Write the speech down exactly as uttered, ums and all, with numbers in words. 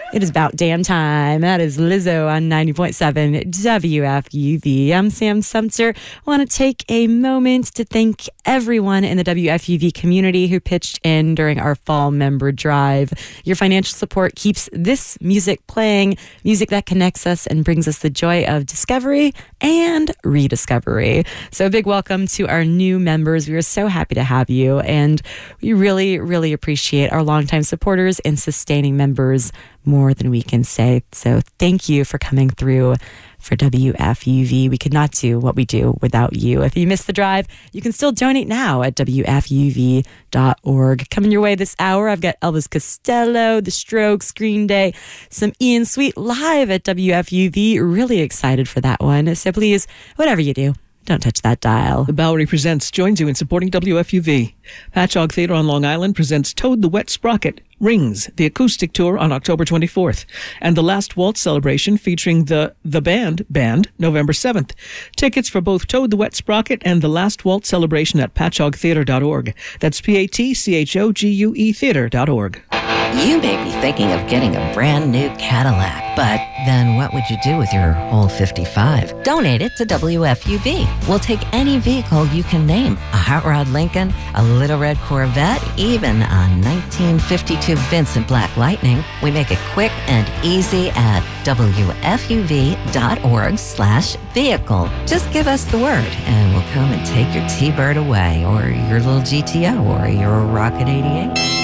It is about damn time. That is Lizzo on ninety point seven W F U V. I'm Sam Sumter. I want to take a moment to thank everyone in the W F U V community who pitched in during our fall member drive. Your financial support keeps this music playing, music that connects us and brings us the joy of discovery and rediscovery. So a big welcome to our new members. We are so happy to have you, and we really, really appreciate our longtime supporters and sustaining members more than we can say. So thank you for coming through for W F U V. We could not do what we do without you. If you missed the drive, you can still donate now at W F U V dot org. Coming your way this hour, I've got Elvis Costello, The Strokes, Green Day, some Ian Sweet live at W F U V. Really excited for that one. So please, whatever you do, don't touch that dial. The Bowery Presents joins you in supporting W F U V. Patchogue Theatre on Long Island presents Toad the Wet Sprocket, Rings, the acoustic tour on October twenty-fourth, and the Last Waltz celebration featuring the The Band Band November seventh. Tickets for both Toad the Wet Sprocket and the Last Waltz celebration at patchogue theatre dot org. That's P A T C H O G U E theatre dot org. You may be thinking of getting a brand new Cadillac, but then what would you do with your old fifty-five? Donate it to W F U V. We'll take any vehicle you can name. A Hot Rod Lincoln, a Little Red Corvette, even a nineteen fifty-two Vincent Black Lightning. We make it quick and easy at W F U V dot org slash vehicle. Just give us the word and we'll come and take your T-Bird away, or your little G T O, or your Rocket eighty-eight.